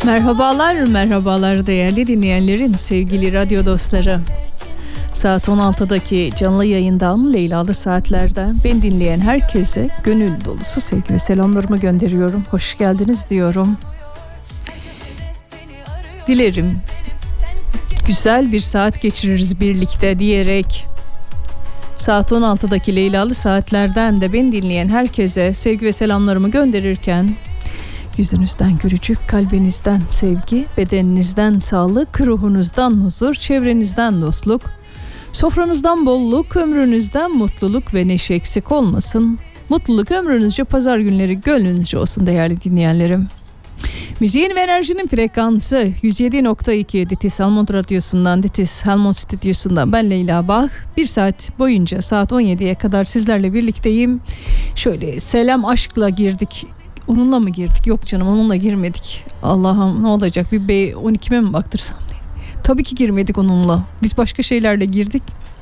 Merhabalar değerli dinleyenlerim, sevgili radyo dostları. Saat 16'daki canlı yayından, Leylalı Saatler'den beni dinleyen herkese gönül dolusu sevgi ve selamlarımı gönderiyorum. Hoş geldiniz diyorum. Dilerim güzel bir saat geçiririz birlikte diyerek saat 16'daki Leylalı Saatler'den de beni dinleyen herkese sevgi ve selamlarımı gönderirken yüzünüzden gülücük, kalbinizden sevgi, bedeninizden sağlık, ruhunuzdan huzur, çevrenizden dostluk, sofranızdan bolluk, ömrünüzden mutluluk ve neşe eksik olmasın. Mutluluk ömrünüzce, pazar günleri gönlünüzce olsun değerli dinleyenlerim. Müziğin ve enerjinin frekansı 107.2 Ditis Helmond Radyosu'ndan, Ditis Helmond Stüdyosu'ndan ben Leyla Bah. Bir saat boyunca saat 17'ye kadar sizlerle birlikteyim. Şöyle selam aşkla girdik. Onunla mı girdik? Yok canım, onunla girmedik. Allah'ım ne olacak, bir B12'me mi baktırsam? Tabii ki girmedik onunla. Biz başka şeylerle girdik.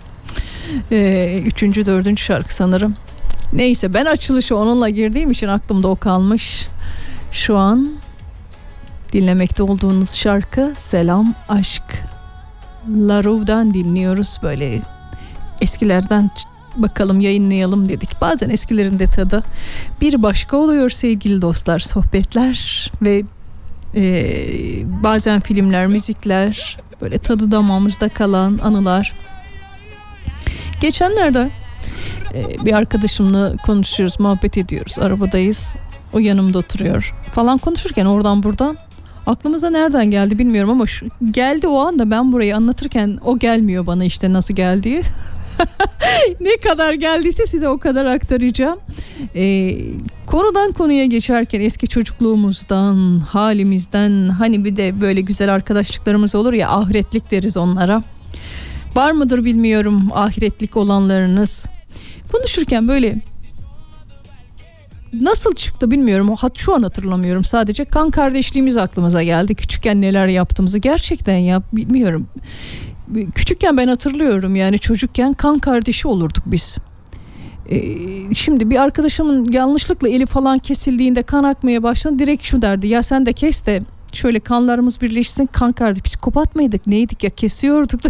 3. 4. şarkı sanırım. Neyse, ben açılışı onunla girdiğim için aklımda o kalmış. Şu an dinlemekte olduğunuz şarkı Selam Aşk. La Rou'dan dinliyoruz. Böyle eskilerden bakalım, yayınlayalım dedik. Bazen eskilerin de tadı bir başka oluyor sevgili dostlar. Sohbetler ve bazen filmler, müzikler, böyle tadı damağımızda kalan anılar. Geçenlerde bir arkadaşımla konuşuyoruz, muhabbet ediyoruz. Arabadayız. O yanımda oturuyor. Falan konuşurken oradan buradan aklımıza nereden geldi bilmiyorum ama geldi o anda, ben burayı anlatırken o gelmiyor bana, işte nasıl geldiği. Ne kadar geldiyse size o kadar aktaracağım. Konudan konuya geçerken eski çocukluğumuzdan, halimizden, hani bir de böyle güzel arkadaşlıklarımız olur ya, ahiretlik deriz onlara. Var mıdır bilmiyorum ahiretlik olanlarınız. Konuşurken böyle nasıl çıktı bilmiyorum. Şu an hatırlamıyorum. Sadece kan kardeşliğimiz aklımıza geldi. Küçükken neler yaptığımızı gerçekten bilmiyorum. Küçükken ben hatırlıyorum, yani çocukken kan kardeşi olurduk biz. Şimdi bir arkadaşımın yanlışlıkla eli falan kesildiğinde, kan akmaya başladı, direkt şu derdi: ya sen de kes de şöyle kanlarımız birleşsin, kan kardeş. Psikopat mıydık neydik ya, kesiyorduk da.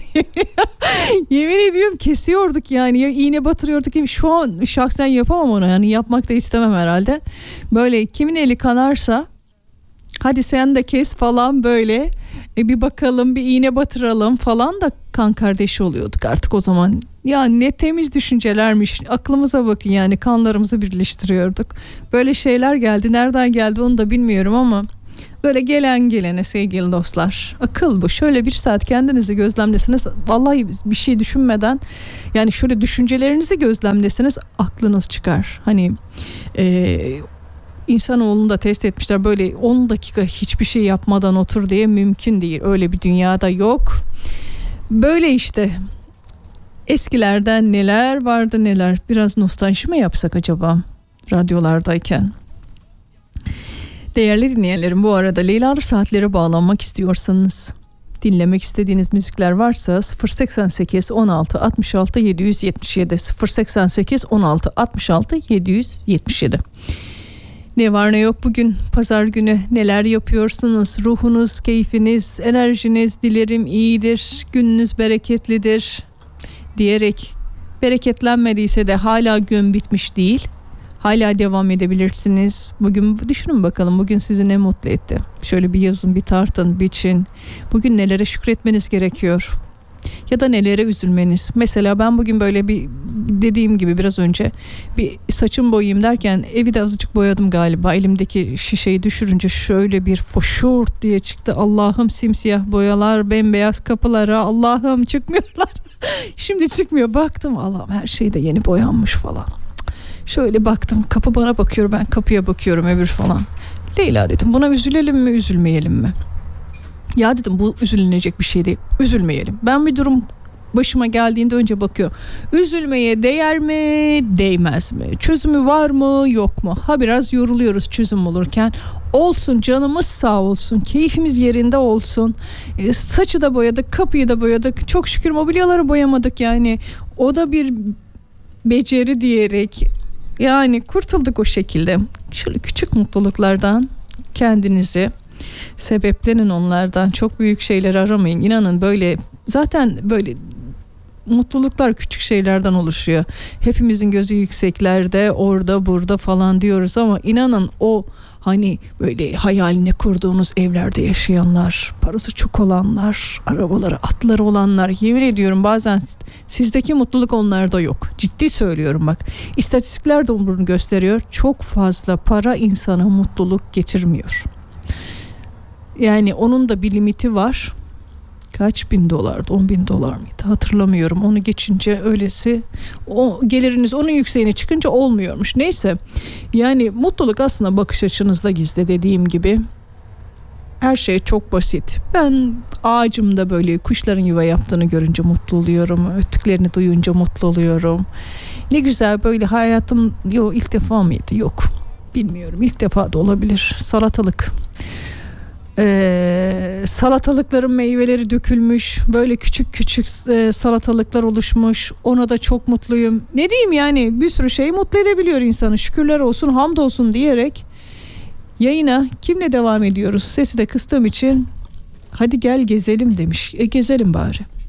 Yemin ediyorum kesiyorduk yani, ya iğne batırıyorduk gibi. Şu an şahsen yapamam onu, yani yapmak da istemem herhalde. Böyle kimin eli kanarsa hadi sen de kes falan, böyle bir bakalım, bir iğne batıralım falan da kan kardeşi oluyorduk artık o zaman. Ya ne temiz düşüncelermiş, aklımıza bakın, yani kanlarımızı birleştiriyorduk. Böyle şeyler geldi, nereden geldi onu da bilmiyorum ama böyle gelen gelene sevgili dostlar, akıl bu. Şöyle bir saat kendinizi gözlemlesiniz, vallahi bir şey düşünmeden, yani şöyle düşüncelerinizi gözlemlesiniz, aklınız çıkar. Hani İnsanoğlunu da test etmişler, böyle 10 dakika hiçbir şey yapmadan otur diye, mümkün değil, öyle bir dünyada yok. Böyle işte eskilerden neler vardı neler. Biraz nostalji mi yapsak acaba radyolardayken? Değerli dinleyenlerim, bu arada Leylalı Saatlere bağlanmak istiyorsanız, dinlemek istediğiniz müzikler varsa 088 16 66 777 088 16 66 777. Ne var ne yok bugün pazar günü, neler yapıyorsunuz? Ruhunuz, keyfiniz, enerjiniz dilerim iyidir, gününüz bereketlidir diyerek, bereketlenmediyse de hala gün bitmiş değil. Hala devam edebilirsiniz. Bugün düşünün bakalım, bugün sizi ne mutlu etti? Şöyle bir yazın, bir tartın, biçin. Bugün nelere şükretmeniz gerekiyor? Ya da nelere üzülmeniz? Mesela ben bugün böyle bir, dediğim gibi biraz önce, bir saçımı boyayayım derken evi de azıcık boyadım galiba. Elimdeki şişeyi düşürünce şöyle bir foşurt diye çıktı. Allah'ım, simsiyah boyalar, bembeyaz kapılara, Allah'ım çıkmıyorlar. Şimdi çıkmıyor. Baktım, Allah'ım her şey de yeni boyanmış falan. Şöyle baktım, kapı bana bakıyor, ben kapıya bakıyorum, öbür falan. Leyla dedim, buna üzülelim mi üzülmeyelim mi? Ya dedim, bu üzülünecek bir şey değil, üzülmeyelim. Ben bir durum başıma geldiğinde önce bakıyorum. Üzülmeye değer mi, değmez mi? Çözümü var mı, yok mu? Ha biraz yoruluyoruz çözüm olurken. Olsun, canımız sağ olsun, keyfimiz yerinde olsun. Saçı da boyadık, kapıyı da boyadık. Çok şükür mobilyaları boyamadık yani. O da bir beceri diyerek yani kurtulduk o şekilde. Şöyle küçük mutluluklardan kendinizi Sebeplenin onlardan. Çok büyük şeyler aramayın. İnanın böyle zaten böyle mutluluklar küçük şeylerden oluşuyor. Hepimizin gözü yükseklerde, orada burada falan diyoruz ama inanın o hani böyle hayalini kurduğunuz evlerde yaşayanlar, parası çok olanlar, arabaları, atları olanlar, yemin ediyorum bazen sizdeki mutluluk onlarda yok. Ciddi söylüyorum bak. İstatistikler de bunu gösteriyor. Çok fazla para insana mutluluk getirmiyor. Yani onun da bir limiti var. Kaç bin dolardı? 10 bin dolar mıydı? Hatırlamıyorum. Onu geçince öylesi o geliriniz onun yükseğine çıkınca olmuyormuş. Neyse yani mutluluk aslında bakış açınızda gizli dediğim gibi. Her şey çok basit. Ben ağacımda böyle kuşların yuva yaptığını görünce mutlu oluyorum. Öttüklerini duyunca mutlu oluyorum. Ne güzel böyle hayatım ilk defa mıydı? Yok. Bilmiyorum. İlk defa da olabilir. Salatalık. Salatalıkların meyveleri dökülmüş, böyle küçük küçük salatalıklar oluşmuş, ona da çok mutluyum. Ne diyeyim yani, bir sürü şey mutlu edebiliyor insanı. Şükürler olsun, hamdolsun diyerek yayına kimle devam ediyoruz? Sesi de kıstığım için hadi gel gezelim demiş. Gezelim bari.